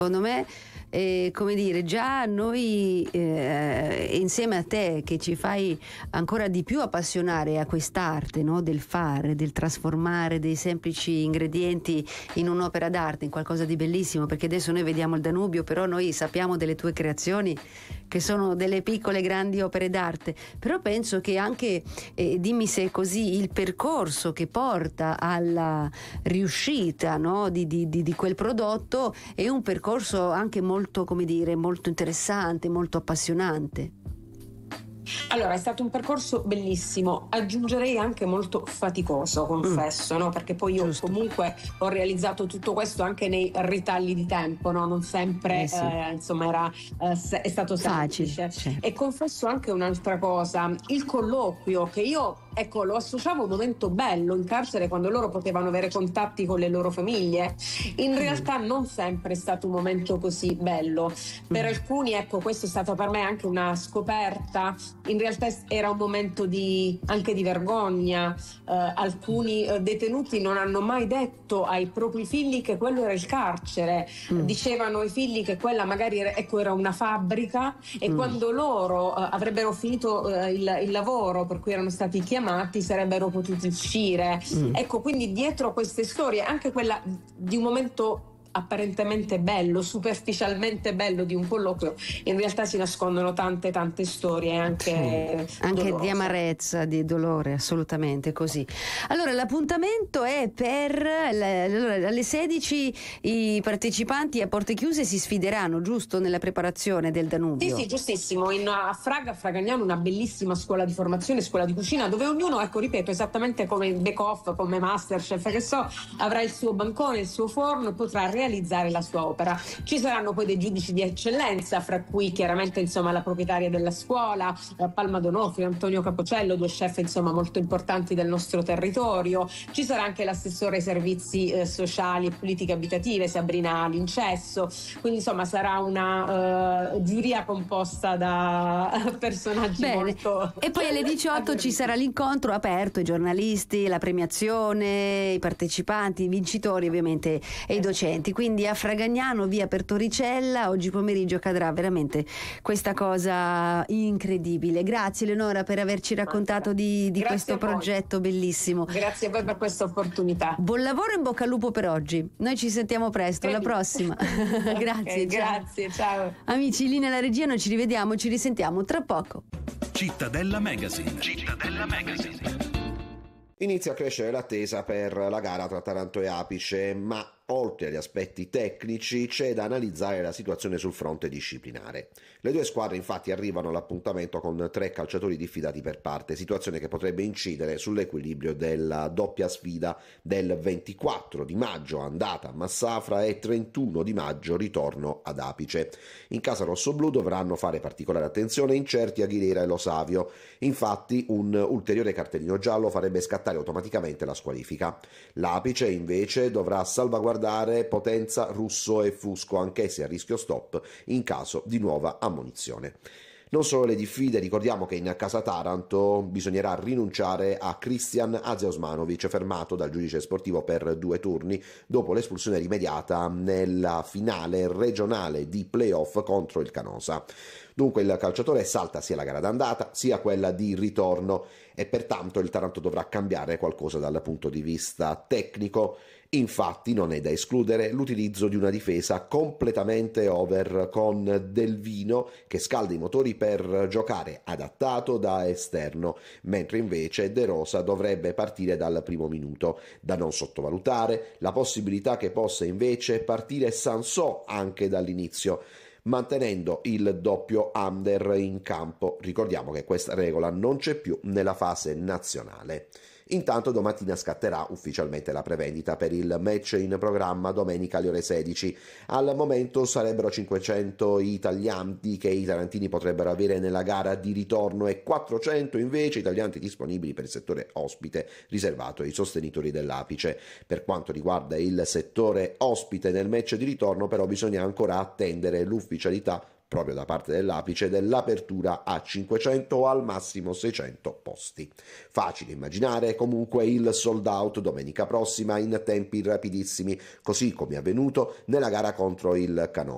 Secondo me, come dire, già noi insieme a te che ci fai ancora di più appassionare a quest'arte, no? Del fare, del trasformare dei semplici ingredienti in un'opera d'arte, in qualcosa di bellissimo, perché adesso noi vediamo il Danubio, però noi sappiamo delle tue creazioni che sono delle piccole grandi opere d'arte, però penso che anche, dimmi se è così, il percorso che porta alla riuscita, no? di quel prodotto è un percorso anche molto, come dire, molto interessante, molto appassionante. Allora, è stato un percorso bellissimo, aggiungerei anche molto faticoso, confesso, no? Perché poi io Giusto. comunque ho realizzato tutto questo anche nei ritagli di tempo, no? Non sempre, Sì. insomma, è stato semplice. Facile, certo. E confesso anche un'altra cosa, il colloquio che io, ecco, lo associavo a un momento bello in carcere quando loro potevano avere contatti con le loro famiglie. In realtà non sempre è stato un momento così bello. Per alcuni, ecco, questo è stato per me anche una scoperta. In realtà era un momento anche di vergogna. Alcuni detenuti non hanno mai detto ai propri figli che quello era il carcere. Dicevano ai figli che quella magari era una fabbrica, e quando loro avrebbero finito il lavoro per cui erano stati chiamati sarebbero potuti uscire. Ecco, quindi dietro queste storie, anche quella di un momento apparentemente bello, superficialmente bello di un colloquio, in realtà si nascondono tante storie anche di amarezza, di dolore, assolutamente così. Allora l'appuntamento è per alle 16, i partecipanti a porte chiuse si sfideranno, giusto, nella preparazione del Danubio? Sì, giustissimo, a Fragagnano, una bellissima scuola di formazione, scuola di cucina, dove ognuno, ecco, ripeto, esattamente come il Bake Off, come Masterchef, che so, avrà il suo bancone, il suo forno e potrà realizzare la sua opera. Ci saranno poi dei giudici di eccellenza, fra cui chiaramente, insomma, la proprietaria della scuola, Palma Donofrio, Antonio Capocello, due chef, insomma, molto importanti del nostro territorio. Ci sarà anche l'assessore ai servizi sociali e politiche abitative, Sabrina Lincesso. Quindi, insomma, sarà una giuria composta da personaggi molto... E poi alle 18 ci sarà l'incontro aperto ai giornalisti, la premiazione, i partecipanti, i vincitori ovviamente e i docenti. Quindi a Fragagnano, via per Torricella, oggi pomeriggio accadrà veramente questa cosa incredibile. Grazie Eleonora per averci raccontato di questo progetto bellissimo. Grazie a voi per questa opportunità. Buon lavoro e in bocca al lupo per oggi. Noi ci sentiamo presto, alla prossima. Grazie. Okay, grazie, ciao. Amici, lì nella regia noi ci rivediamo, ci risentiamo tra poco. Cittadella Magazine. Inizia a crescere l'attesa per la gara tra Taranto e Apice, ma oltre agli aspetti tecnici c'è da analizzare la situazione sul fronte disciplinare. Le due squadre infatti arrivano all'appuntamento con 3 calciatori diffidati per parte, situazione che potrebbe incidere sull'equilibrio della doppia sfida del 24 di maggio andata a Massafra e 31 di maggio ritorno ad Apice. In casa rossoblù dovranno fare particolare attenzione incerti Aguilera e Lo Savio, infatti un ulteriore cartellino giallo farebbe scattare automaticamente la squalifica. L'Apice invece dovrà salvaguardare Potenza, Russo e Fusco, anch'essi a rischio stop in caso di nuova ammonizione. Non solo le diffide, ricordiamo che in casa Taranto bisognerà rinunciare a Christian Azeosmanovic, fermato dal giudice sportivo per 2 turni dopo l'espulsione rimediata nella finale regionale di playoff contro il Canosa. Dunque il calciatore salta sia la gara d'andata sia quella di ritorno e pertanto il Taranto dovrà cambiare qualcosa dal punto di vista tecnico. Infatti non è da escludere l'utilizzo di una difesa completamente over con Del Vino che scalda i motori per giocare adattato da esterno, mentre invece De Rosa dovrebbe partire dal primo minuto. Da non sottovalutare la possibilità che possa invece partire Sansò anche dall'inizio, mantenendo il doppio under in campo. Ricordiamo che questa regola non c'è più nella fase nazionale. Intanto domattina scatterà ufficialmente la prevendita per il match in programma domenica alle ore 16. Al momento sarebbero 500 italiani che i tarantini potrebbero avere nella gara di ritorno e 400 invece italiani disponibili per il settore ospite riservato ai sostenitori dell'Apice. Per quanto riguarda il settore ospite nel match di ritorno però bisogna ancora attendere l'ufficialità proprio da parte dell'Apice dell'apertura a 500 o al massimo 600 posti. Facile immaginare comunque il sold out domenica prossima in tempi rapidissimi, così come è avvenuto nella gara contro il Canosa.